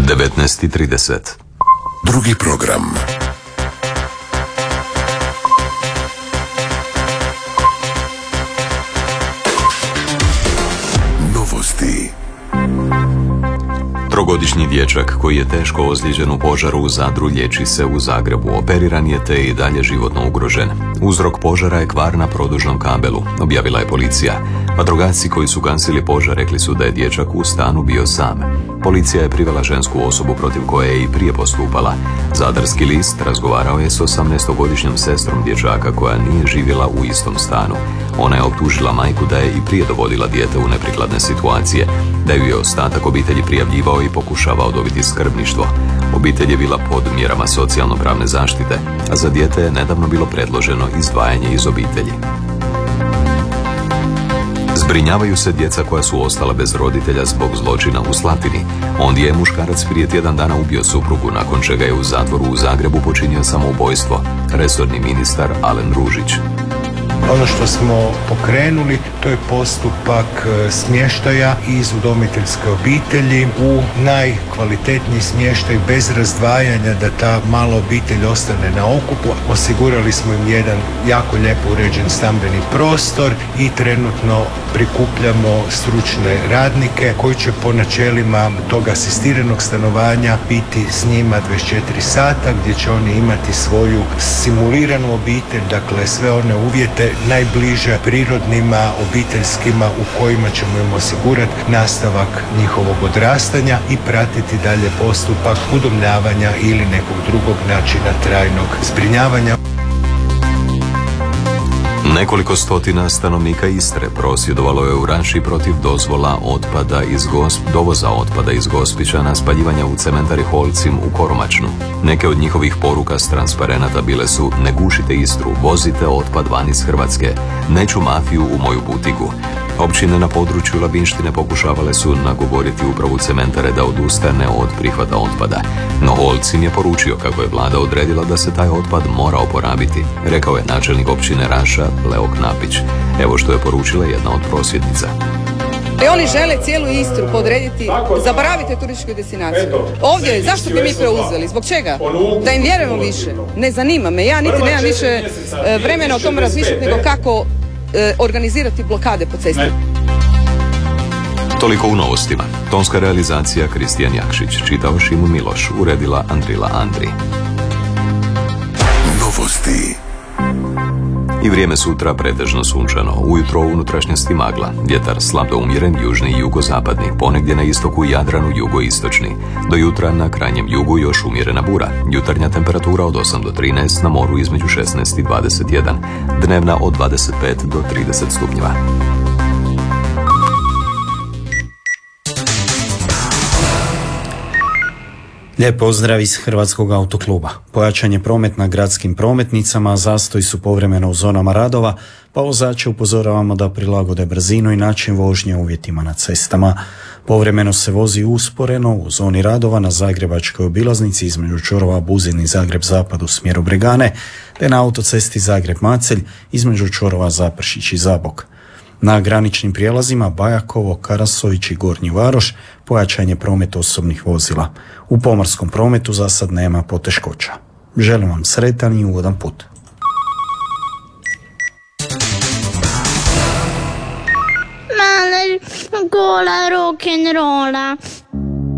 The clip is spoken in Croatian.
19:30. Drugi program. Novosti. Trogodišnji dječak koji je teško ozlijeđen u požaru u Zadru liječi se u Zagrebu. Operiran je te i dalje životno ugrožen. Uzrok požara je kvar na produžnom kabelu, objavila je policija. Vatrogasci koji su gasili požar rekli su da je dječak u stanu bio sam. Policija je privela žensku osobu protiv koje je i prije postupala. Zadarski list razgovarao je s 18-godišnjom sestrom dječaka koja nije živjela u istom stanu. Ona je optužila majku da je i prije dovodila dijete u neprikladne situacije, da ju je ostatak obitelji prijavljivao i pokušavao dobiti skrbništvo. Obitelj je bila pod mjerama socijalno-pravne zaštite, a za dijete je nedavno bilo predloženo izdvajanje iz obitelji. Zbrinjavaju se djeca koja su ostala bez roditelja zbog zločina u Slatini. Ondje je muškarac prije tjedan dana ubio suprugu, nakon čega je u zatvoru u Zagrebu počinio samoubojstvo. Resorni ministar Alen Ružić. Ono što smo pokrenuli, to je postupak smještaja iz udomiteljske obitelji u najkvalitetniji smještaj bez razdvajanja, da ta mala obitelj ostane na okupu. Osigurali smo im jedan jako lijepo uređen stambeni prostor i trenutno prikupljamo stručne radnike koji će po načelima tog asistiranog stanovanja biti s njima 24 sata, gdje će oni imati svoju simuliranu obitelj, dakle sve one uvjete najbliže prirodnima, obiteljskima, u kojima ćemo im osigurati nastavak njihovog odrastanja i pratiti dalje postupak udomljavanja ili nekog drugog načina trajnog zbrinjavanja. Nekoliko stotina stanovnika Istre prosvjedovalo je u Raši protiv dozvola dovoza otpada iz Gospića na spaljivanja u cementari Holcim u Koromačnu. Neke od njihovih poruka s transparenata bile su: ne gušite Istru, vozite otpad van iz Hrvatske, neću mafiju u moju butigu. Općine na području Labinštine pokušavale su nagovoriti upravu cementare da odustane od prihvata otpada. No Holcim je poručio kako je vlada odredila da se taj otpad mora oporabiti, rekao je načelnik općine Raša Leo Knapić. Evo što je poručila jedna od prosvjednica. I oni žele cijelu Istru podrediti, zaboravite turističku destinaciju. Ovdje, zašto bi mi preuzeli? Zbog čega? Da im vjerujemo više. Ne zanima me, ja niti nemam više vremena o tome razmišljati nego kako organizirati blokade po cesti. Toliko u novostima. Tonska realizacija Kristijan Jakšić, čitao Šimu Miloš, uredila Andrila Andri. Novosti. I vrijeme sutra pretežno sunčano, ujutro u unutrašnjosti magla, vjetar slab do umjeren južni i jugozapadni, ponegdje na istoku i Jadranu jugoistočni. Do jutra na krajnjem jugu još umjerena bura, jutarnja temperatura od 8 do 13, na moru između 16 i 21, dnevna od 25 do 30 stupnjeva. Lijep pozdrav iz Hrvatskog autokluba. Pojačan je promet na gradskim prometnicama, zastoji su povremeno u zonama radova, pa vozače upozoravamo da prilagode brzinu i način vožnje uvjetima na cestama. Povremeno se vozi usporeno u zoni radova na Zagrebačkoj obilaznici između čvorova Buzin i Zagreb Zapad u smjeru Bregane, te na autocesti Zagreb-Macelj između čvorova Zapršić i Zabok. Na graničnim prijelazima Bajakovo, Karasović i Gornji Varoš pojačan je promet osobnih vozila. U pomorskom prometu za sad nema poteškoća. Želim vam sretan i ugodan put. Male gola rock'n'rolla.